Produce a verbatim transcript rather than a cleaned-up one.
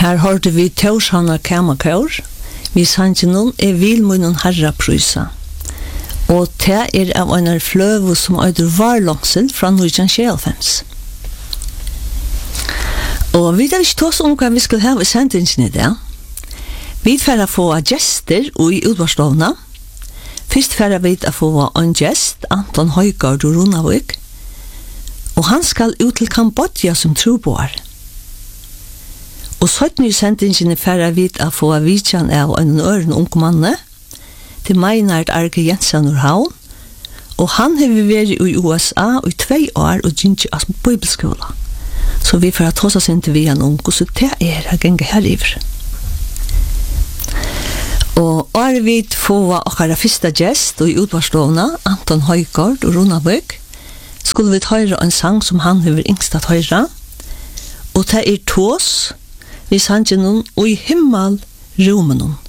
Her hørte vi Torshavnar Kamakør, vi sannsyn noen er vil munnen herra prysa. Og det er av en fløve som øyder varlongsen fra nitton tjuehalvfems. Og vi har ikke tås om hva vi skal ha i sendingen i det. Vi får få gjester i utvarslovna. Først får vi få en gjest, Anton Højgaard og Runavik. Og han skal ut til Kambodja som troboer. Og sånn i sendingen får vi få vidtjen av en øren ung manne, til Meinhard Arke Jensen ur Havn, og han har vært i U S A i tvei år og gynt i bibelskola. Så vi får ta oss inn til vi en ung, og så det er jeg genge her iver. Og er vi få akkurat første gjest og i utvarslovna, Anton Højgaard og Runavik, skulle vi høre en sang som han har yngst at høre, og det er tås, vi sannsyn noen, og i himmel romen noen.